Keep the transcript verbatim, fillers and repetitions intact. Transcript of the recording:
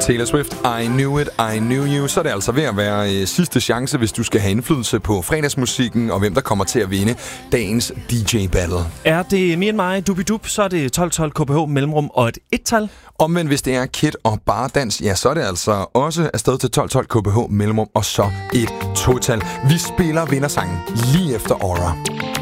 Taylor Swift, I Knew It, I Knew You. Så er det altså ved at være øh, sidste chance, hvis du skal have indflydelse på fredagsmusikken, og hvem der kommer til at vinde dagens D J-battle. Er det mere end mig, dubidup, så er det tolv tolv K P H mellemrum og et et-tal. Omvendt, hvis det er Kid og Bardans, ja, så er det altså også afsted til tolv tolv K P H mellemrum, og så et to-tal. Vi spiller vindersangen lige efter Aura.